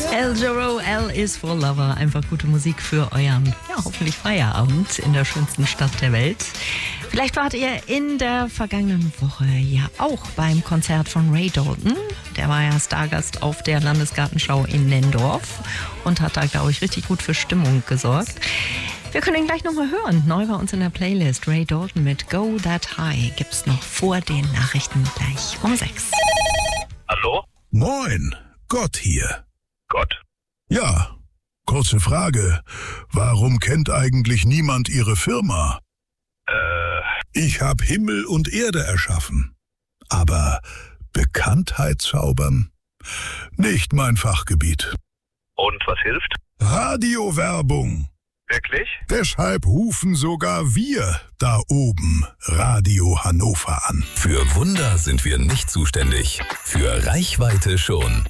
El Giro, L is for Lover. Einfach gute Musik für euren, hoffentlich Feierabend in der schönsten Stadt der Welt. Vielleicht wart ihr in der vergangenen Woche ja auch beim Konzert von Ray Dalton. Der war ja Stargast auf der Landesgartenschau in Nendorf und hat da, glaube ich, richtig gut für Stimmung gesorgt. Wir können ihn gleich nochmal hören. Neu bei uns in der Playlist. Ray Dalton mit Go That High gibt's noch vor den Nachrichten gleich um 6. Hallo? Moin, Gott hier. Gott. Ja, kurze Frage. Warum kennt eigentlich niemand Ihre Firma? Ich habe Himmel und Erde erschaffen. Aber Bekanntheit zaubern? Nicht mein Fachgebiet. Und was hilft? Radiowerbung. Wirklich? Deshalb rufen sogar wir da oben Radio Hannover an. Für Wunder sind wir nicht zuständig. Für Reichweite schon.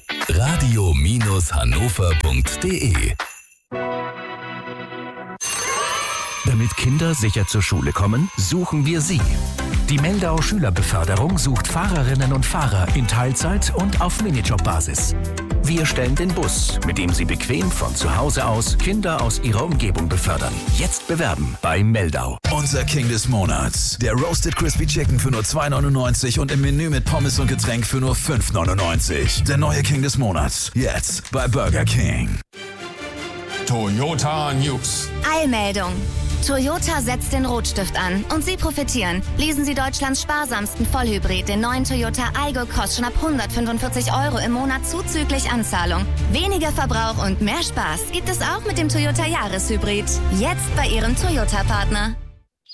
Radio-hannover.de. Damit Kinder sicher zur Schule kommen, suchen wir sie. Die Meldau Schülerbeförderung sucht Fahrerinnen und Fahrer in Teilzeit und auf Minijobbasis. Wir stellen den Bus, mit dem Sie bequem von zu Hause aus Kinder aus Ihrer Umgebung befördern. Jetzt bewerben bei Meldau. Unser King des Monats. Der Roasted Crispy Chicken für nur 2,99 und im Menü mit Pommes und Getränk für nur 5,99. Der neue King des Monats. Jetzt bei Burger King. Toyota News. Eilmeldung. Toyota setzt den Rotstift an und Sie profitieren. Leasen Sie Deutschlands sparsamsten Vollhybrid, den neuen Toyota Aygo Cross schon ab 145 € im Monat zuzüglich Anzahlung. Weniger Verbrauch und mehr Spaß gibt es auch mit dem Toyota Jahreshybrid. Jetzt bei Ihrem Toyota-Partner.